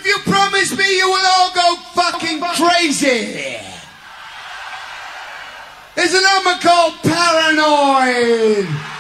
you promise me you will all go fucking crazy. There's an number called Paranoid.